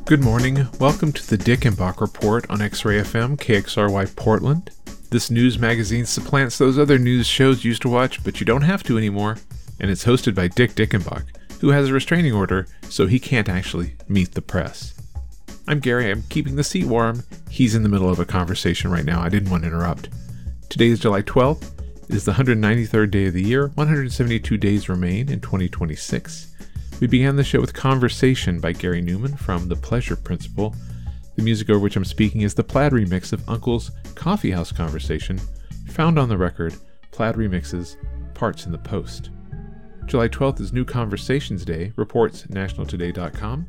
Good morning. Welcome to the Dickenbach Report on X-Ray FM, KXRY Portland. This news magazine supplants those other news shows you used to watch, but you don't have to anymore. And it's hosted by Dick Dickenbach, who has a restraining order, so he can't actually meet the press. I'm Gary. I'm keeping the seat warm. He's in the middle of a conversation right now. I didn't want to interrupt. Today is July 12th. It is the 193rd day of the year. 172 days remain in 2026. We began the show with Conversation by Gary Newman from The Pleasure Principle. The music over which I'm speaking is the Plaid remix of Uncle's Coffee House Conversation, found on the record Plaid Remixes, Parts in the Post. July 12th is New Conversations Day, reports nationaltoday.com.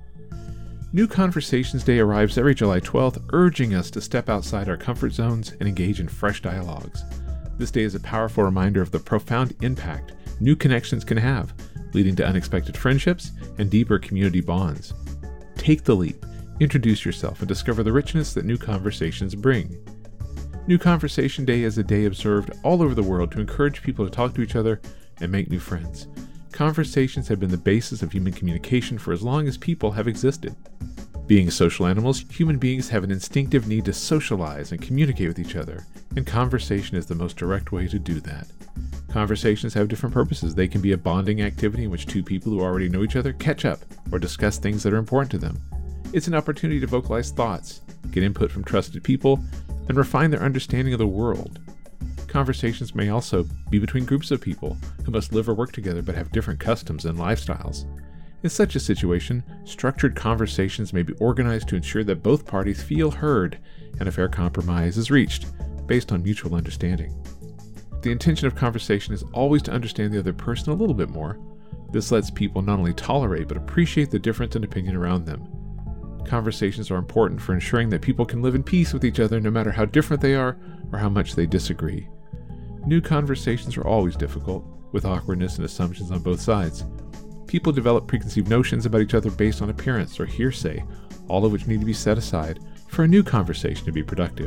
New Conversations Day arrives every July 12th, urging us to step outside our comfort zones and engage in fresh dialogues. This day is a powerful reminder of the profound impact new connections can have, leading to unexpected friendships and deeper community bonds. Take the leap, introduce yourself, and discover the richness that new conversations bring. New Conversation Day is a day observed all over the world to encourage people to talk to each other and make new friends. Conversations have been the basis of human communication for as long as people have existed. Being social animals, human beings have an instinctive need to socialize and communicate with each other, and conversation is the most direct way to do that. Conversations have different purposes. They can be a bonding activity in which two people who already know each other catch up or discuss things that are important to them. It's an opportunity to vocalize thoughts, get input from trusted people, and refine their understanding of the world. Conversations may also be between groups of people who must live or work together but have different customs and lifestyles. In such a situation, structured conversations may be organized to ensure that both parties feel heard and a fair compromise is reached based on mutual understanding. The intention of conversation is always to understand the other person a little bit more. This lets people not only tolerate but appreciate the difference in opinion around them. Conversations are important for ensuring that people can live in peace with each other no matter how different they are or how much they disagree. New conversations are always difficult, with awkwardness and assumptions on both sides. People develop preconceived notions about each other based on appearance or hearsay, all of which need to be set aside for a new conversation to be productive.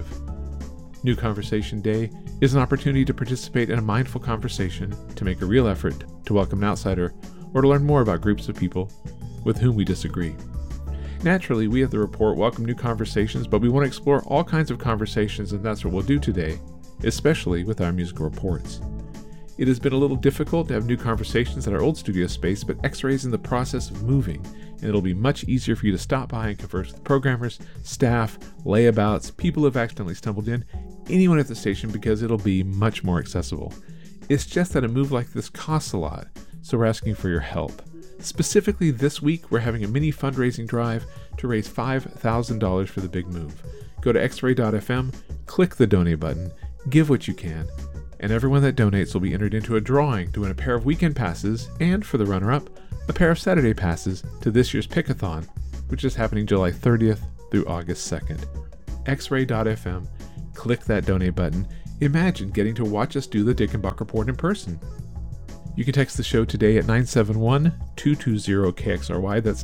New Conversation Day is an opportunity to participate in a mindful conversation, to make a real effort to welcome an outsider, or to learn more about groups of people with whom we disagree. Naturally, we at the Report welcome new conversations, but we want to explore all kinds of conversations, and that's what we'll do today, especially with our musical reports. It has been a little difficult to have new conversations at our old studio space, but X-Ray is in the process of moving, and it'll be much easier for you to stop by and converse with programmers, staff, layabouts, people who have accidentally stumbled in, anyone at the station, because it'll be much more accessible. It's just that a move like this costs a lot, so we're asking for your help. Specifically this week, we're having a mini fundraising drive to raise $5,000 for the big move. Go to xray.fm, click the donate button, give what you can, and everyone that donates will be entered into a drawing to win a pair of weekend passes and, for the runner-up, a pair of Saturday passes to this year's Pickathon, which is happening July 30th through August 2nd. xray.fm, click that donate button. Imagine getting to watch us do the Dickenbach Report in person. You can text the show today at 971-220-KXRY. That's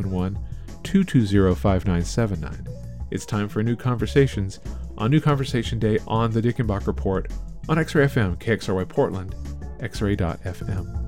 971-220-5979. It's time for New Conversations on New Conversation Day on the Dickenbach Report on X-Ray FM, KXRY Portland, xray.fm.